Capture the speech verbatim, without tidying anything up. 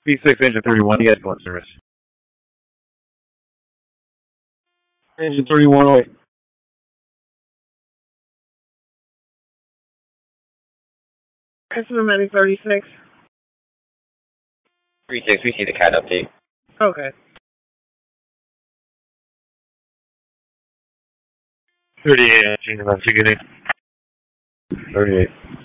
P six engine thirty-one, you guys want service. Engine thirty-one, wait. Customer Medic thirty-six. thirty-six, we see the cat update. Okay. thirty-eight, engine, I'm thirty-eight.